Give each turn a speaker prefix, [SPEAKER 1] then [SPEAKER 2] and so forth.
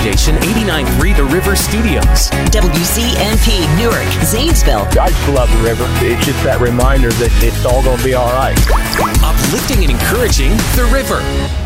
[SPEAKER 1] Foundation, 89.3 The River Studios.
[SPEAKER 2] WCNP, Newark, Zanesville.
[SPEAKER 3] I just love the river. It's just that reminder that it's all going to be all right.
[SPEAKER 1] Uplifting and encouraging The River.